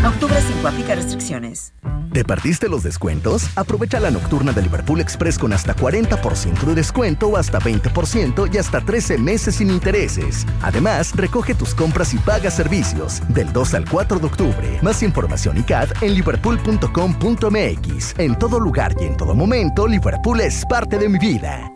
Octubre 5, aplica restricciones. ¿Te perdiste los descuentos? Aprovecha la nocturna de Liverpool Express con hasta 40% de descuento o hasta 20% y hasta 13 meses sin intereses. Además, recoge tus compras y paga servicios del 2 al 4 de octubre. Más información y CAD en liverpool.com.mx. En todo lugar y en todo momento, Liverpool es parte de mi vida.